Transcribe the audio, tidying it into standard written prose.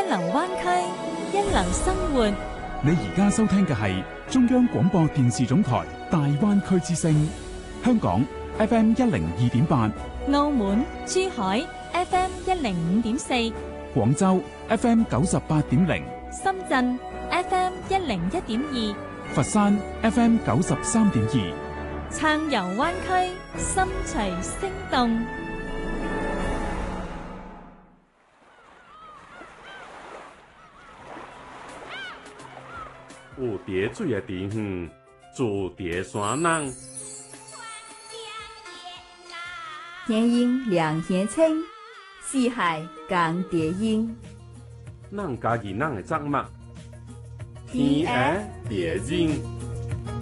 流灣區，一流生活。 你而家收聽嘅係中央廣播電視總台大灣區之聲，香港 FM 102.8， 澳門、珠海 FM 105.4， 廣州 FM 98.0， 深圳 FM 101.2， 佛山 FM 93.2， 暢遊灣區，心隨聲動。 有蝶水的地方，住蝶山人。 天陰兩天清，四海共蝶音。 咱家己咱的作物，天涯蝶音。